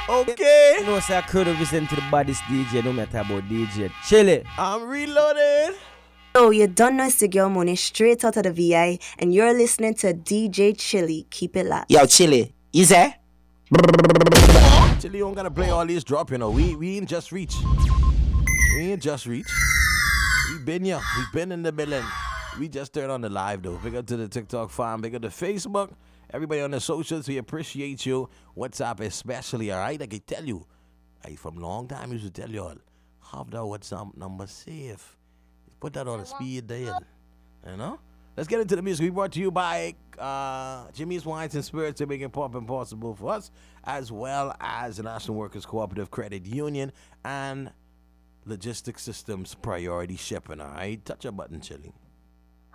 Okay. You know, sir, I could have listened to the baddest DJ, no matter about DJ Chili. I'm reloaded. Oh, you don't know it's your girl Money straight out of the VI, and you're listening to DJ Chili. Keep it locked. Yo, Chili, you there? Chili don't gotta play all these drop, you know. We ain't just reach. We ain't just reach. We been here. We been in the building. We just turned on the live though. Big up to the TikTok fam. Big up to Facebook. Everybody on the socials, we appreciate you. WhatsApp especially, all right? I can tell you. From long time, I used to tell you all. Have that WhatsApp number safe. Put that on a speed dial. You know? Let's get into the music. We brought to you by Jimmy's Wines and Spirits to make it poppin' possible for us, as well as the National Workers Cooperative Credit Union and Logistics Systems Priority Shipping, all right? Touch a button, Chili.